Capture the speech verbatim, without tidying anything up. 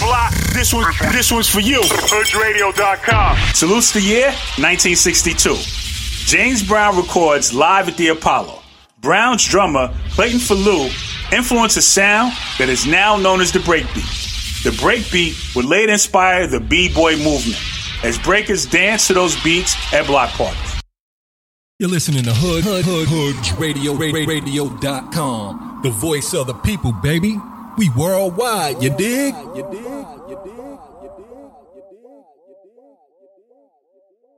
block, this one, this one's for you. Hood Radio dot com. Salutes the year, nineteen sixty-two. James Brown records live at the Apollo. Brown's drummer, Clayton Falou, influenced a sound that is now known as the breakbeat. The breakbeat would later inspire the B-boy movement, as breakers dance to those beats at block parties. You're listening to Hood, Hood, Hood, Hood Radio, Radio dot com. The voice of the people, baby. We worldwide, you dig? You dig? You dig?